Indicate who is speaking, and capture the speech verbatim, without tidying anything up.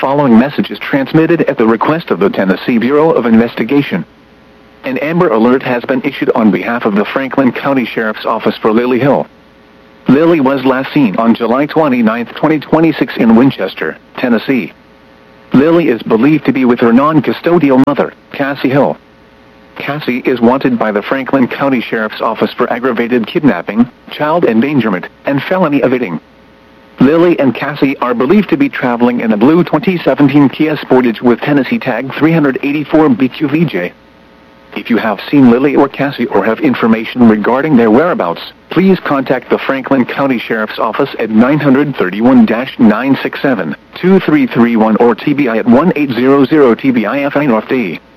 Speaker 1: following message is transmitted at the request of the Tennessee Bureau of Investigation. An Amber Alert has been issued on behalf of the Franklin County Sheriff's Office for Lily Hill. Lily was last seen on July twenty-ninth, twenty twenty-six in Winchester, Tennessee. Lily is believed to be with her non-custodial mother, Cassie Hill. Cassie is wanted by the Franklin County Sheriff's Office for aggravated kidnapping, child endangerment, and felony evading. Lily and Cassie are believed to be traveling in a blue twenty seventeen Kia Sportage with Tennessee tag three eighty-four B Q V J. If you have seen Lily or Cassie or have information regarding their whereabouts, please contact the Franklin County Sheriff's Office at nine three one, nine six seven, two three three one or T B I at one eight hundred T B I F I North D.